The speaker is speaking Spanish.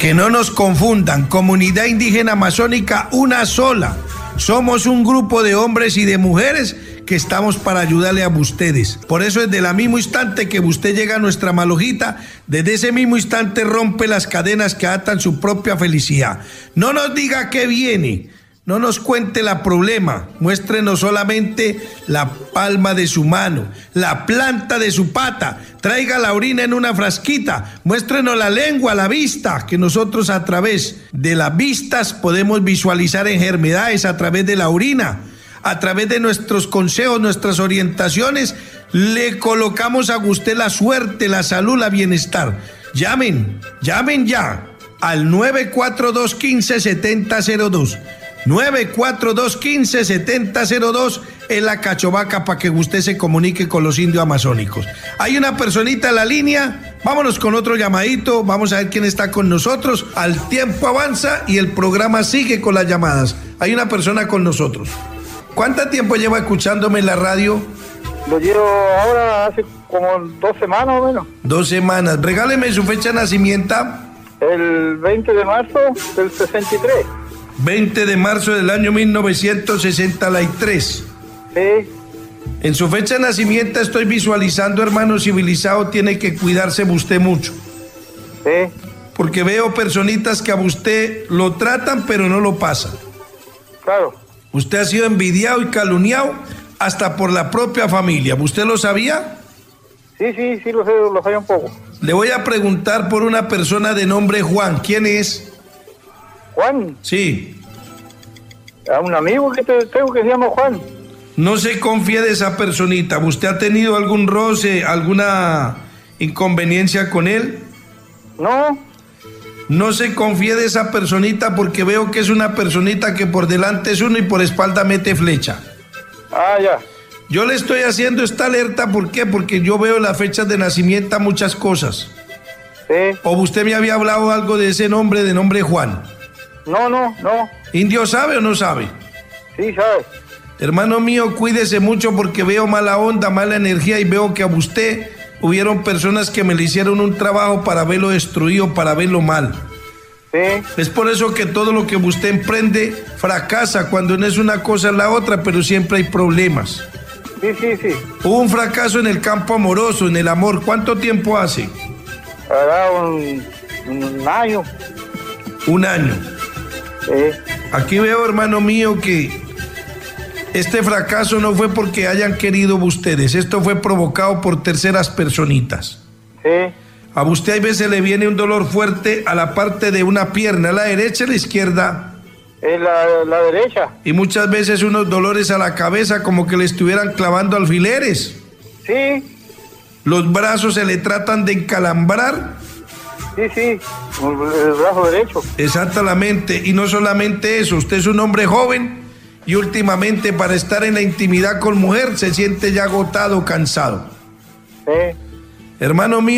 Que no nos confundan, comunidad indígena amazónica, una sola. Somos un grupo de hombres y de mujeres que estamos para ayudarle a ustedes. Por eso desde el mismo instante que usted llega a nuestra Malojita, desde ese mismo instante rompe las cadenas que atan su propia felicidad. No nos diga qué viene, no nos cuente la problema, muéstrenos solamente la palma de su mano, la planta de su pata, traiga la orina en una frasquita, muéstrenos la lengua, la vista, que nosotros a través de las vistas podemos visualizar enfermedades a través de la orina. A través de nuestros consejos, nuestras orientaciones, le colocamos a usted la suerte, la salud, la bienestar. Llamen ya al 942-15-7002. 942-15-7002 en la Cachovaca para que usted se comunique con los indios amazónicos. Hay una personita en la línea, vámonos con otro llamadito, vamos a ver quién está con nosotros. Al tiempo avanza y el programa sigue con las llamadas. Hay una persona con nosotros. ¿Cuánto tiempo lleva escuchándome en la radio? Lo llevo ahora hace como 2 semanas o menos. 2 semanas. Regáleme su fecha de nacimiento. El 20 de marzo del 63. 20 de marzo del año 1963. Sí. En su fecha de nacimiento estoy visualizando, hermano civilizado, tiene que cuidarse usted mucho. Sí. Porque veo personitas que a usted lo tratan pero no lo pasan. Claro. Usted ha sido envidiado y calumniado hasta por la propia familia. ¿Usted lo sabía? Sí, lo sabía un poco. Le voy a preguntar por una persona de nombre Juan. ¿Quién es? ¿Juan? Sí. A un amigo que tengo que se llama Juan. No se confíe de esa personita. ¿Usted ha tenido algún roce, alguna inconveniencia con él? No. No se confíe de esa personita porque veo que es una personita que por delante es uno y por espalda mete flecha. Ah, ya. Yo le estoy haciendo esta alerta, ¿por qué? Porque yo veo las fechas de nacimiento muchas cosas. Sí. ¿O usted me había hablado algo de ese nombre, de nombre Juan? No. ¿Indio sabe o no sabe? Sí, sabe. Hermano mío, cuídese mucho porque veo mala onda, mala energía y veo que a usted hubieron personas que me le hicieron un trabajo para verlo destruido, para verlo mal. Sí. Es por eso que todo lo que usted emprende fracasa, cuando no es una cosa es la otra, pero siempre hay problemas. Sí. Hubo un fracaso en el campo amoroso, en el amor. ¿Cuánto tiempo hace? Hará un año. 1 año. Sí. Aquí veo, hermano mío, que este fracaso no fue porque hayan querido ustedes, esto fue provocado por terceras personitas. Sí. A usted a veces le viene un dolor fuerte a la parte de una pierna, a la derecha o a la izquierda. Es la derecha. Y muchas veces unos dolores a la cabeza como que le estuvieran clavando alfileres. Sí. Los brazos se le tratan de encalambrar. Sí. El brazo derecho. Exactamente. Y no solamente eso, usted es un hombre joven y últimamente para estar en la intimidad con mujer se siente ya agotado, cansado. Sí. Hermano mío,